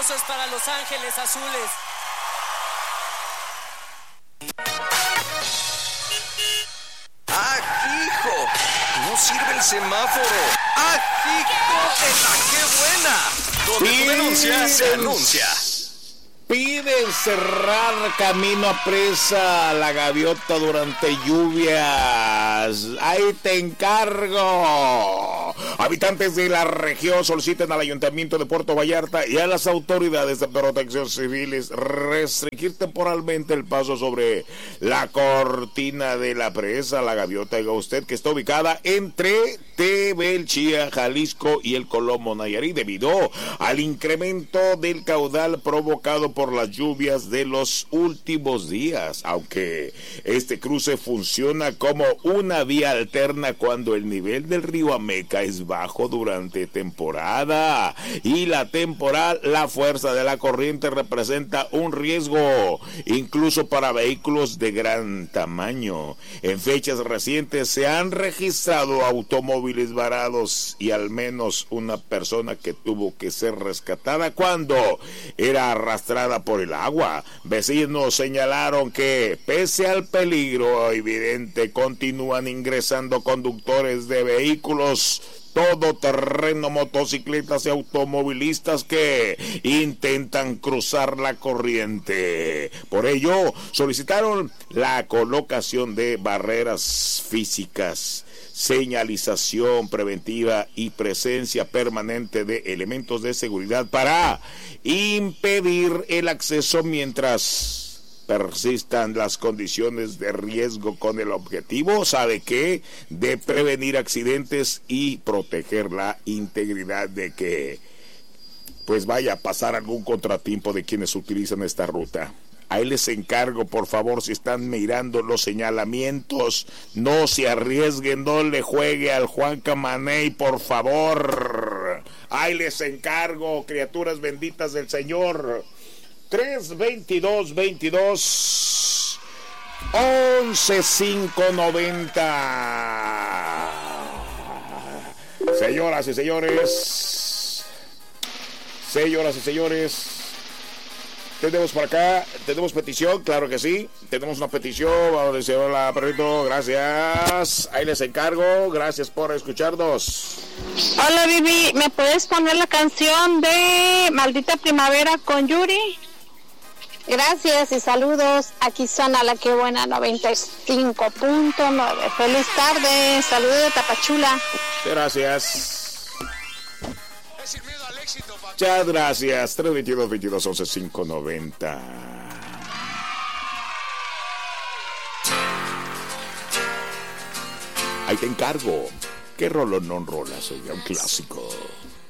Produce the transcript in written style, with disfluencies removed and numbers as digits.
aplausos para Los Ángeles Azules. ¡Ah, hijo! ¡No sirve el semáforo! ¡Ah, hijo de la qué buena! Donde tu denuncia se anuncia. Piden cerrar camino a Presa La Gaviota durante lluvias. ¡Ahí te encargo! Habitantes de la región solicitan al Ayuntamiento de Puerto Vallarta y a las autoridades de protección civiles restringir temporalmente el paso sobre la cortina de la presa La Gaviota. Diga usted que está ubicada entre Tebelchía, Jalisco y el Colombo, Nayarit, debido al incremento del caudal provocado por las lluvias de los últimos días. Aunque este cruce funciona como una vía alterna cuando el nivel del río Ameca es bajo durante temporada y la temporal, la fuerza de la corriente representa un riesgo incluso para vehículos de gran tamaño. En fechas recientes se han registrado automóviles varados y al menos una persona que tuvo que ser rescatada cuando era arrastrada por el agua. Vecinos señalaron que pese al peligro evidente continúan ingresando conductores de vehículos todoterreno, motocicletas y automovilistas que intentan cruzar la corriente. Por ello, solicitaron la colocación de barreras físicas, señalización preventiva y presencia permanente de elementos de seguridad para impedir el acceso mientras persistan las condiciones de riesgo, con el objetivo, ¿sabe qué?, de prevenir accidentes y proteger la integridad de que pues vaya a pasar algún contratiempo de quienes utilizan esta ruta. Ahí les encargo, por favor, si están mirando los señalamientos, no se arriesguen, no le juegue al Juan Camaney, por favor. Ahí les encargo, criaturas benditas del Señor. 322-22 11-590. Señoras y señores, tenemos por acá, tenemos petición, claro que sí, tenemos una petición. Vamos a decir hola, perrito, gracias, ahí les encargo, gracias por escucharnos. Hola, Vivi, ¿me puedes poner la canción de Maldita Primavera con Yuri? Gracias y saludos, aquí suena la que buena 95.9. Feliz tarde, saludos de Tapachula. Gracias. Muchas gracias. 322-22-11-590. Ahí te encargo. ¿Qué rolón no rolas? Oiga, un clásico.